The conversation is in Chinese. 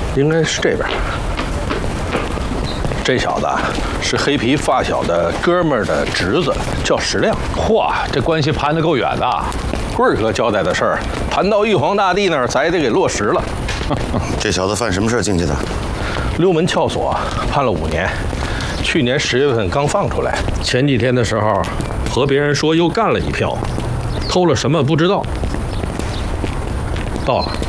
应该是这边。这小子是黑皮发小的哥们儿的侄子，叫石亮。 嚯，这关系盘得够远的。 贵儿哥交代的事儿，盘到玉皇大帝那儿，咱也得给落实了。 这小子犯什么事进去的？ 溜门撬锁，判了5年。去年10月份刚放出来，前几天的时候和别人说又干了一票，偷了什么不知道。到了。